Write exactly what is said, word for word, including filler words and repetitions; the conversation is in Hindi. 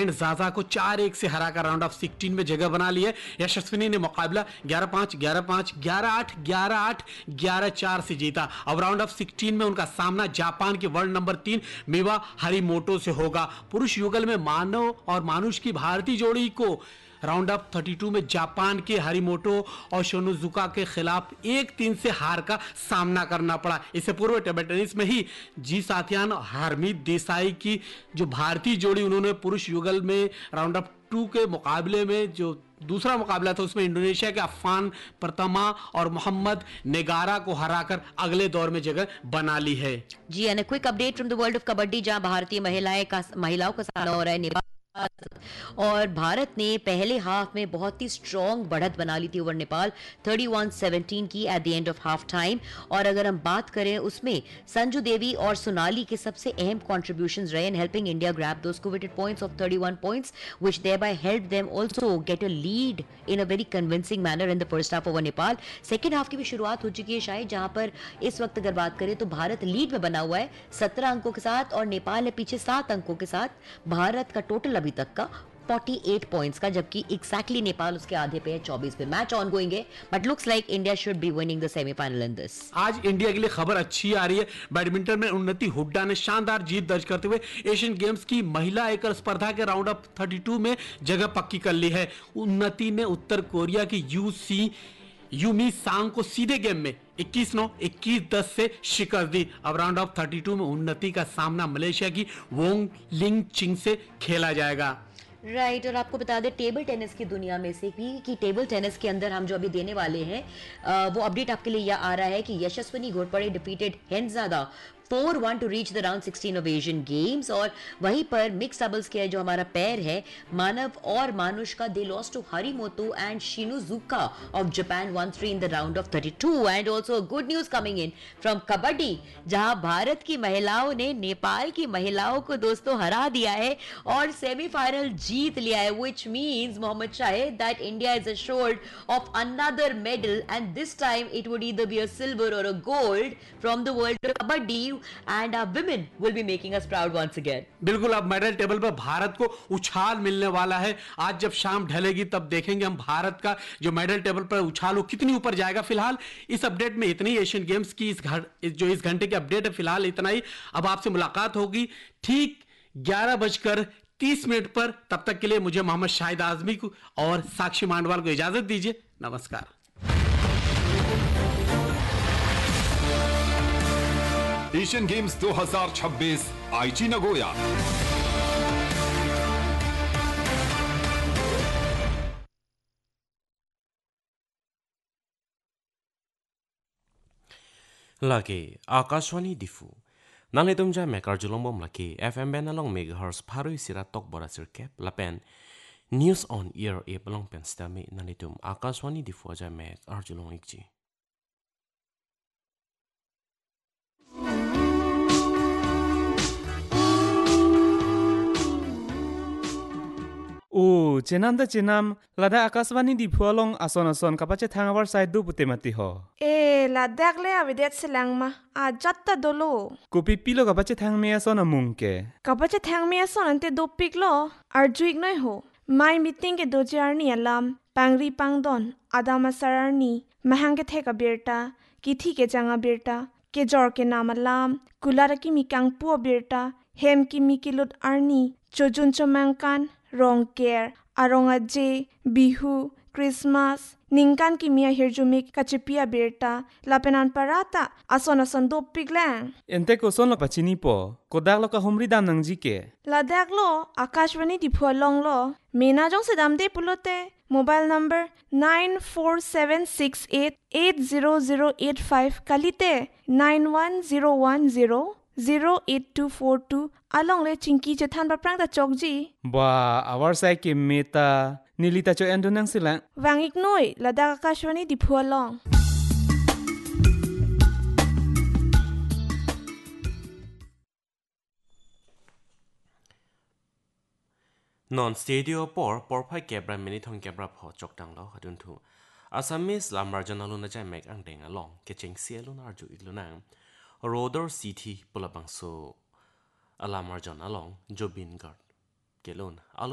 सेकंड जाजा को चार एक से हराकर राउंड ऑफ सिक्सटीन में जगह बना ली है। यशस्विनी ने मुकाबला ग्यारह पाँच, ग्यारह पाँच, ग्यारह आठ, ग्यारह आठ, ग्यारह चार से जीता। अब राउंड ऑफ सिक्सटीन में उनका सामना जापान के वर्ल्ड नंबर तीन मिवा हरिमोटो से होगा। पुरुष युगल में मानव और मानुष की भारतीय जोड़ी को राउंड ऑफ बत्तीस में जापान के हरिमोटो और शोनोजुका के खिलाफ एक तीन से हार का सामना करना पड़ा। इससे पूर्व टेबल टेनिस में ही जी साथियान और हरमीत देसाई की जो भारतीय जोड़ी, उन्होंने पुरुष युगल में राउंड ऑफ टू के मुकाबले में जो दूसरा मुकाबला था उसमें इंडोनेशिया के अफान प्रथमा और मोहम्मद नेगारा को हराकर अगले दौर में जगह बना ली है। जी, and quick update from the world of kabaddi, जहां भारतीय महिलाएं का महिलाओं का सामना हो रहा है नेपाल और भारत ने पहले हाफ में बहुत ही स्ट्रॉन्ग बढ़त बना ली थी ओवर नेपाल इकतीस सत्रह की at the end of half time. और अगर हम बात करें उसमें संजू देवी और सोनाली के सबसे अहम कंट्रीब्यूशंस रहे in helping India grab those coveted points of इकतीस points which thereby helped them also get a lead in a very convincing manner in the first half over Nepal. Second half की भी शुरुआत हो चुकी है शायद, जहां पर इस वक्त अगर बात करें तो भारत लीड में बना हुआ है सत्रह अंकों के साथ और नेपाल है पीछे सात अंकों के साथ। भारत का टोटल अभी तक का अड़तालीस पॉइंट्स का, जबकि एग्जैक्टली नेपाल उसके आधे पे है चौबीस पे। मैच ऑन गोइंग है but looks like India should be winning the semifinal in this. आज इंडिया के लिए खबर अच्छी आ रही है। बैडमिंटन में उन्नति हुड्डा ने शानदार जीत दर्ज करते हुए एशियन गेम्स की महिला एकल स्पर्धा के राउंड ऑफ बत्तीस में जगह पक्की कर ली है। उन्नति ने उत्तर कोरिया की यू सी यूमी सांग को सीधे गेम में इक्कीस नौ, इक्कीस दस से शिकस्त दी। अब राउंड ऑफ बत्तीस में उन्नति का सामना मलेशिया की वोंग लिंग चिंग से खेला जाएगा। राइट right, और आपको बता दें टेबल टेनिस की दुनिया में से भी कि टेबल टेनिस के अंदर हम जो अभी देने वाले हैं आ, वो अपडेट आपके लिए यह आ रहा है कि यशस्विनी Ghorpade defeated हेंजादा four one two reach the round sixteen of Asian games. और वहीं पर मिक्स डबल्स के जो हमारा पैर है मानव और मानुष का, they lost to हरिमोतो and शिनोजुका of Japan one three in the round of बत्तीस। And also good news coming in from kabaddi, जहां भारत की महिलाओं ने नेपाल की महिलाओं को दोस्तों हरा दिया है और सेमीफाइनल जीत लिया है, which means Mohammad Shahid that India is assured of another medal and this time it would either be a silver or a gold from the world of kabaddi and our women will be making us proud once again. बिल्कुल, अब मेडल टेबल पर भारत को उछाल मिलने वाला है। आज जब शाम ढलेगी तब देखेंगे हम भारत का जो मेडल टेबल पर उछाल वो कितनी ऊपर जाएगा। फिलहाल इस अपडेट में इतनी, एशियन गेम्स की इस घर जो इस घंटे की अपडेट है फिलहाल इतना ही। अब आपसे मुलाकात होगी ठीक ग्यारह बजकर तीस मिनट पर। तब तक के लिए मुझे मोहम्मद शाहिद आजमी को और साक्षी मांडवाल को इजाजत दीजिए। नमस्कार। एशियन गेम्स दो हज़ार छब्बीस आईची Nagoya. lagi akashwani difu nale tumja mekar julombom laki fm ben along megahertz pharui sira tok bora sirke lapen news on air e belong pen stame nale tum akashwani difu ja mek arjulong ikji O चेनाम the चेनाम लादा आकाशवाणी दि फुआलों आसन आसन कापाचे थांगावर साइड दु पुते मती हो ए लादाक ले अविदेत सिलांगमा आ जत्ता दोलो कोपी पिलो कापाचे थांग में आसन मुंके कापाचे थांग में आसन अंते दो पिकलो अर्जुइक नय हो माई मीटिंग के दोजारनी अलाम पांगरी पांगदोन आदामा सरारनी महंगे थे का बेटा किथी के जांगा बेटा के जोर के नाम अलाम कुलार की मिकांग पुओ बेटा हेम की मिकिलुट आर्नी चोजुन चोमंगकान रोंगकेर आरोंगाजे बिहु क्रिसमस निंकान की मिया हिरजुमिक कचिपिया बेटा लापेनान पराता आसन आसन दो पिगलैंग एंते को सोन लो पचिनी पो कोदाक लो का हुमरी दाम नंगजी के लादाक लो आकाशवाणी दिफुआ लोंग लो मेना जों से दाम दे पुलोते mobile number nine four seven six eight eight zero zero eight five कलिते nine one zero one zero zero eight to four to along le chingki che than ba prang ta chokji ba awar sai ke meta nilita cho endonang silang wangik noi lada akashwani di phualong non studio por por phai kebra mini thong kebra pho chokdang lo hadun thu assamese lamar janalu na jai mek ang deng along ke ching sielu na arju iglunang Rodor City Pulabangso Alamar John along Jobin Guard Gelon